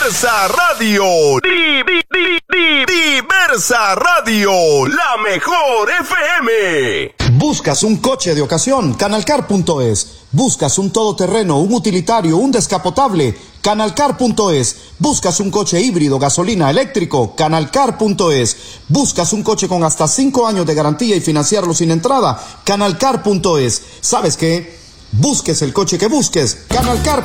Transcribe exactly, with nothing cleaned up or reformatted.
Diversa Radio. Di, di, di, di, Diversa Radio, la mejor F M. ¿Buscas un coche de ocasión? Canalcar punto es. ¿Buscas un todoterreno, un utilitario, un descapotable? Canalcar punto es. ¿Buscas un coche híbrido, gasolina, eléctrico? Canalcar punto es. ¿Buscas un coche con hasta cinco años de garantía y financiarlo sin entrada? Canalcar punto es. ¿Sabes qué? Busques el coche que busques. Canalcar